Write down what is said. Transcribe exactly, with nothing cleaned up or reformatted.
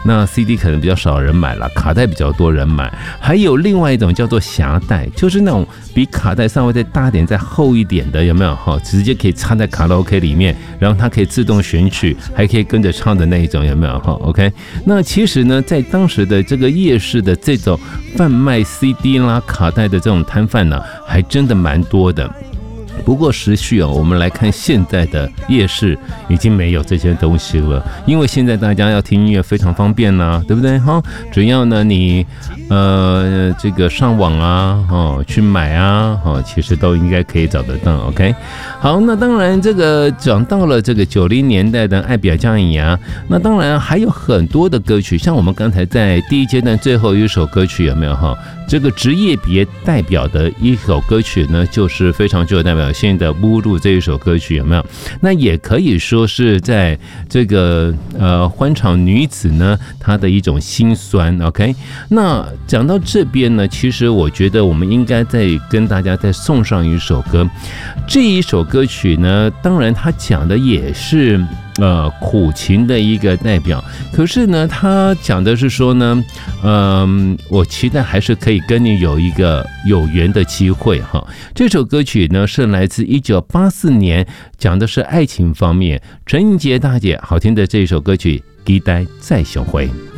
那 C D 可能比较少人买了，卡带比较多人买。还有另外一种叫做匣带，就是那种比卡带稍微再大点、再厚一点的，有没有哈？直接可以插在卡拉 OK 里面，然后它可以自动选曲，还可以跟着唱的那一种，有没有哈 ？OK， 那其实呢，在当时的这个夜市的这种贩卖 C D 啦、卡带的这种摊贩呢，还真的蛮多的。不过时序啊，我们来看现在的夜市已经没有这些东西了，因为现在大家要听音乐非常方便啦、啊，对不对哈？只要呢你呃这个上网啊，哦去买啊，哦其实都应该可以找得到。OK， 好，那当然这个讲到了这个九零年代的爱表江影啊，那当然还有很多的歌曲，像我们刚才在第一阶段最后一首歌曲有没有哈？这个职业别代表的一首歌曲呢，就是非常具有代表性的《乌路》这一首歌曲，有没有？那也可以说是在这个呃欢场女子呢，她的一种心酸。OK， 那讲到这边呢，其实我觉得我们应该再跟大家再送上一首歌。这一首歌曲呢，当然它讲的也是呃苦情的一个代表，可是呢，他讲的是说呢，嗯、呃，我期待还是可以跟你有一个有缘的机会哈。这首歌曲呢是来自一九八四年，讲的是爱情方面。陈英杰大姐好听的这一首歌曲《期待再相会》。